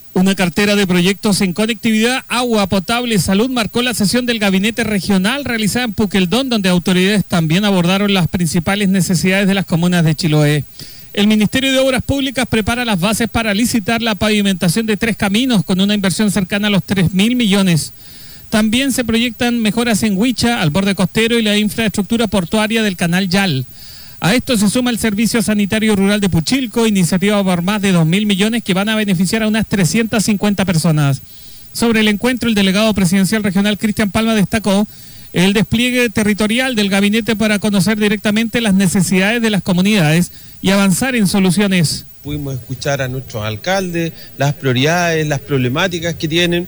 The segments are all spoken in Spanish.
Una cartera de proyectos en conectividad, agua potable y salud marcó la sesión del gabinete regional realizada en Puqueldón, donde autoridades también abordaron las principales necesidades de las comunas de Chiloé. El Ministerio de Obras Públicas prepara las bases para licitar la pavimentación de 3 caminos con una inversión cercana a los 3.000 millones. También se proyectan mejoras en Huicha, al borde costero y la infraestructura portuaria del canal Yal. A esto se suma el Servicio Sanitario Rural de Puchilco, iniciativa por más de 2.000 millones que van a beneficiar a unas 350 personas. Sobre el encuentro, el delegado presidencial regional Cristian Palma destacó el despliegue territorial del gabinete para conocer directamente las necesidades de las comunidades y avanzar en soluciones. Pudimos escuchar a nuestros alcaldes, las prioridades, las problemáticas que tienen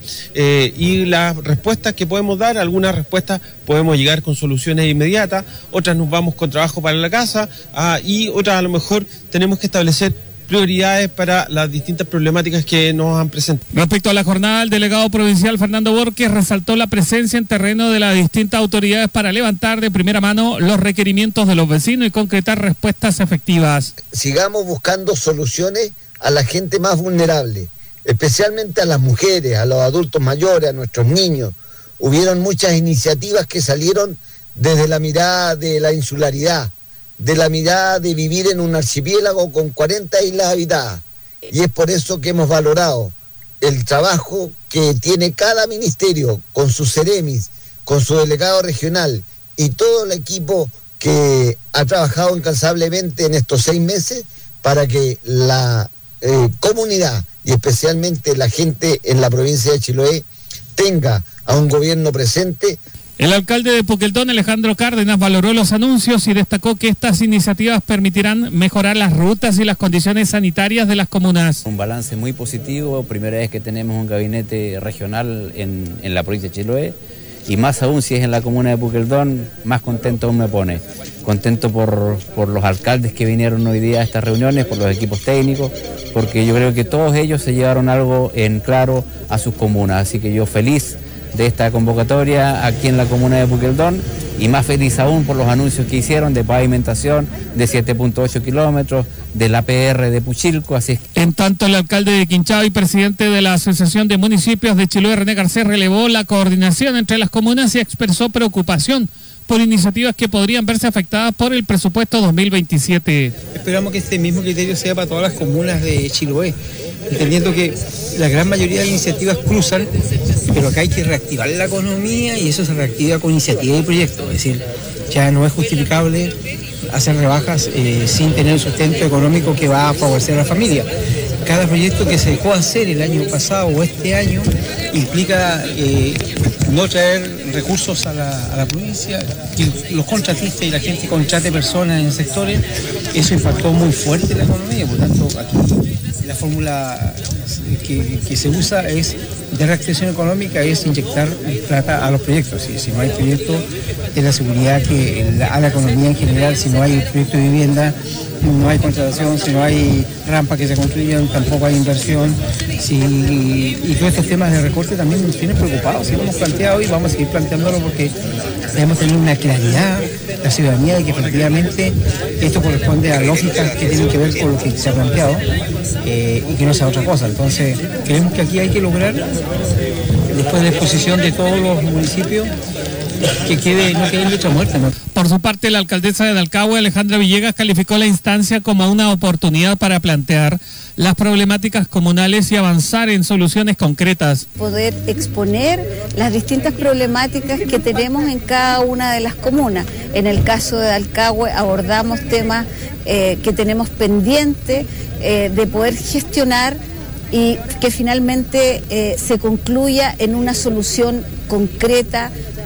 y las respuestas que podemos dar. Algunas respuestas podemos llegar con soluciones inmediatas, otras nos vamos con trabajo para la casa y otras a lo mejor tenemos que establecer prioridades para las distintas problemáticas que nos han presentado. Respecto a la jornada, el delegado provincial Fernando Borges resaltó la presencia en terreno de las distintas autoridades para levantar de primera mano los requerimientos de los vecinos y concretar respuestas efectivas. Sigamos buscando soluciones a la gente más vulnerable, especialmente a las mujeres, a los adultos mayores, a nuestros niños. Hubieron muchas iniciativas que salieron desde la mirada de la insularidad, de la mirada de vivir en un archipiélago con 40 islas habitadas. Y es por eso que hemos valorado el trabajo que tiene cada ministerio con sus seremis, con su delegado regional y todo el equipo que ha trabajado incansablemente en estos 6 meses para que la comunidad y especialmente la gente en la provincia de Chiloé tenga a un gobierno presente. El alcalde de Puqueldón, Alejandro Cárdenas, valoró los anuncios y destacó que estas iniciativas permitirán mejorar las rutas y las condiciones sanitarias de las comunas. Un balance muy positivo, primera vez que tenemos un gabinete regional en la provincia de Chiloé, y más aún si es en la comuna de Puqueldón, más contento aún me pone. Contento por los alcaldes que vinieron hoy día a estas reuniones, por los equipos técnicos, porque yo creo que todos ellos se llevaron algo en claro a sus comunas, así que yo feliz de esta convocatoria aquí en la comuna de Puqueldón y más feliz aún por los anuncios que hicieron de pavimentación de 7.8 kilómetros de la PR de Puchilco. Así es. En tanto, el alcalde de Quinchao y presidente de la Asociación de Municipios de Chiloé, René Garcés, relevó la coordinación entre las comunas y expresó preocupación por iniciativas que podrían verse afectadas por el presupuesto 2027. Esperamos que este mismo criterio sea para todas las comunas de Chiloé, entendiendo que la gran mayoría de iniciativas cruzan, pero acá hay que reactivar la economía y eso se reactiva con iniciativa y proyectos. Es decir, ya no es justificable hacer rebajas sin tener un sustento económico que va a favorecer a la familia. Cada proyecto que se dejó hacer el año pasado o este año implica no traer recursos a la provincia, que los contratistas y la gente contrate personas en sectores. Eso impactó muy fuerte la economía, por tanto aquí la fórmula que se usa es de reactivación económica, es inyectar plata a los proyectos. Si no hay proyectos, es la seguridad que a la economía en general, si no hay proyecto de vivienda, no hay contratación, si no hay rampas que se construyan, tampoco hay inversión. Y todos estos temas de recorte también nos tienen preocupados. Si lo hemos planteado y vamos a seguir planteándolo porque debemos tener una claridad, la ciudadanía, de que efectivamente esto corresponde a lógicas que tienen que ver con lo que se ha planteado y que no sea otra cosa. Entonces, creemos que aquí hay que lograr, después de la exposición de todos los municipios, que no quede lucha muerta, ¿no? Por su parte, la alcaldesa de Dalcahue, Alejandra Villegas, calificó la instancia como una oportunidad para plantear las problemáticas comunales y avanzar en soluciones concretas. Poder exponer las distintas problemáticas que tenemos en cada una de las comunas. En el caso de Dalcahue abordamos temas que tenemos pendientes de poder gestionar y que finalmente se concluya en una solución concreta,